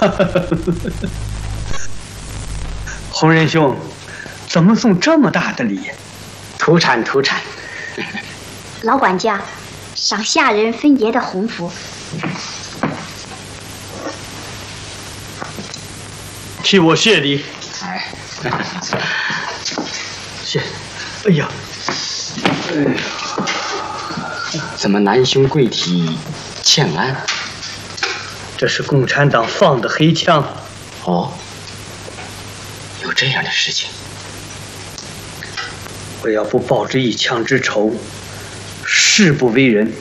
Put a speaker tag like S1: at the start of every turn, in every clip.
S1: 洪仁兄，怎么送这么大的礼？
S2: 土产。
S3: 老管家，赏下人分爷的鸿福。
S1: 替我谢礼。谢。哎呀，
S2: 怎么南兄贵体欠安？
S1: 这是共产党放的黑枪。
S2: 哦，有这样的事情。
S1: 我要不报这一枪之仇，誓不为人。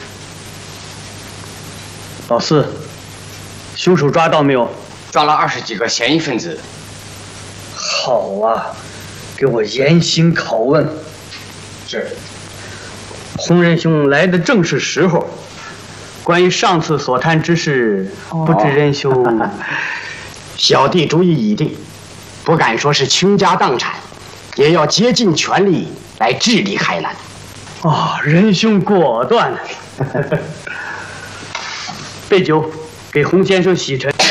S1: 老四，凶手抓到没有？
S2: 抓了20几个嫌疑分子。
S1: 好啊，给我严刑拷问。
S2: 是。
S1: 洪仁兄来的正是时候。关于上次所谈之事，不知仁兄……
S2: 小弟主意已定，不敢说是倾家荡产，也要竭尽全力来治理海南。
S1: 仁兄果断。备酒，给洪先生洗尘。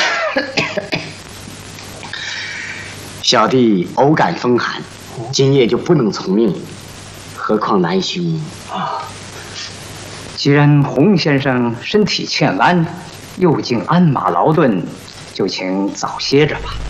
S2: 小弟偶感风寒，今夜就不能从命，何况南兄
S4: 既然洪先生身体欠安，又经鞍马劳顿，就请早歇着吧。